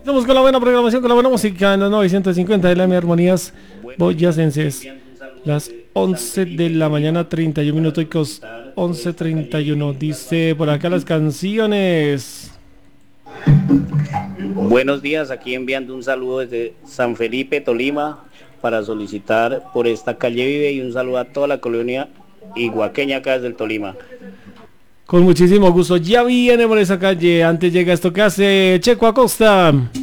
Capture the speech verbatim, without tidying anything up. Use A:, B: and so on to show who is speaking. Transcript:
A: Estamos con la buena programación, con la buena música en los novecientos cincuenta de la M Armonías Boyacenses. Las once de la mañana, treinta y uno minutos, once treinta y uno. Dice por acá las canciones.
B: Buenos días, aquí enviando un saludo desde San Felipe, Tolima, para solicitar por esta calle Vive, y un saludo a toda la colonia iguaqueña acá desde el Tolima.
A: Con muchísimo gusto, ya viene por esa calle. Antes llega esto que hace Checo Acosta.